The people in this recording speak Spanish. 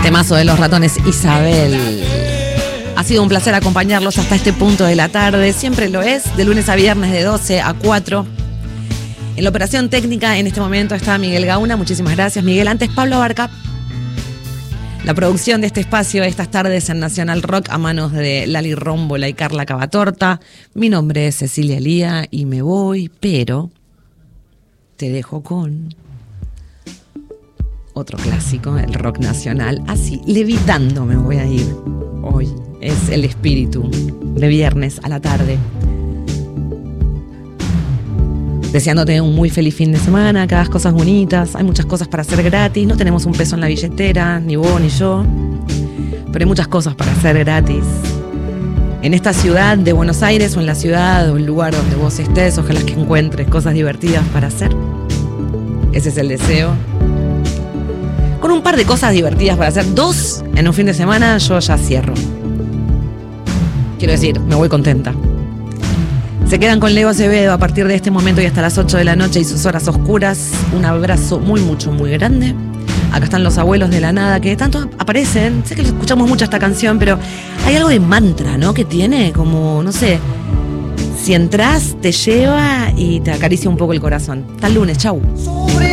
Temazo de Los Ratones, Isabel. Ha sido un placer acompañarlos hasta este punto de la tarde. Siempre lo es, de lunes a viernes de 12 a 4. En la operación técnica en este momento está Miguel Gauna. Muchísimas gracias, Miguel. Antes, Pablo Abarca. La producción de este espacio estas tardes en Nacional Rock a manos de Lali Rómbola y Carla Cavatorta. Mi nombre es Cecilia Lía y me voy, pero te dejo con otro clásico, el rock nacional. Así, levitando me voy a ir hoy. Es El Espíritu, de viernes a la tarde. Deseándote un muy feliz fin de semana, que hagas cosas bonitas. Hay muchas cosas para hacer gratis. No tenemos un peso en la billetera, ni vos ni yo. Pero hay muchas cosas para hacer gratis. En esta ciudad de Buenos Aires o en la ciudad o el lugar donde vos estés, ojalá que encuentres cosas divertidas para hacer. Ese es el deseo. Con un par de cosas divertidas para hacer, 2 en un fin de semana, yo ya cierro. Quiero decir, me voy contenta. Se quedan con Leo Acevedo a partir de este momento y hasta las 8 de la noche y sus horas oscuras. Un abrazo muy grande. Acá están los abuelos de la nada que tanto aparecen. Sé que escuchamos mucho esta canción, pero hay algo de mantra, ¿no? Que tiene como, no sé, si entras, te lleva y te acaricia un poco el corazón. Hasta el lunes, chau.